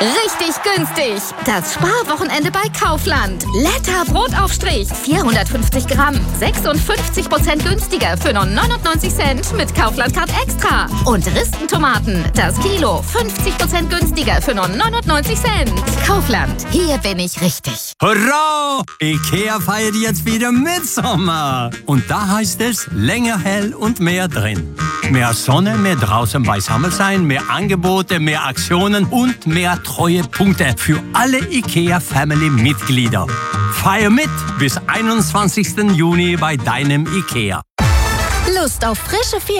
Richtig günstig. Das Sparwochenende bei Kaufland. Letter Brotaufstrich. 450 Gramm. 56% günstiger für nur 99 Cent mit Kaufland Card Extra. Und Ristentomaten. Das Kilo. 50% günstiger für nur 99 Cent. Kaufland. Hier bin ich richtig. Hurra! IKEA feiert jetzt wieder Mitsommer. Und da heißt es länger hell und mehr drin. Mehr Sonne, mehr draußen beisammen sein, mehr Angebote, mehr Aktionen und mehr Treuepunkte für alle IKEA-Family-Mitglieder. Feier mit bis 21. Juni bei deinem IKEA. Lust auf frische